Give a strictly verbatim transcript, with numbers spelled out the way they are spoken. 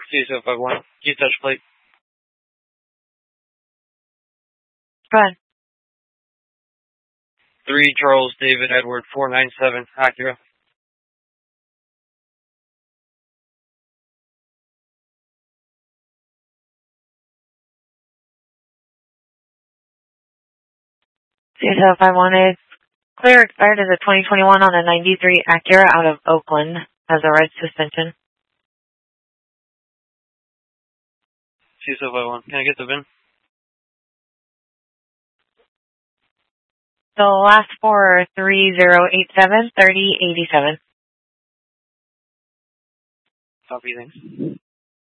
two seven five one. Q touch plate. Go ahead. three Charles David Edward four nine seven Acura. two seven five one is clear, expired as a twenty twenty-one on a ninety-three Acura out of Oakland. Has a red suspension. two seven five one. Can I get the V I N? The last four are three zero eight seven, thirty eighty-seven. Copy, thanks.